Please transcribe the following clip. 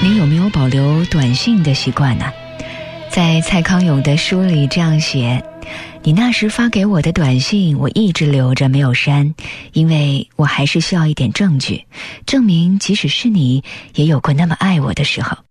你有没有保留短信的习惯呢？在蔡康永的书里这样写，你那时发给我的短信我一直留着没有删，因为我还是需要一点证据，证明即使是你也有过那么爱我的时候。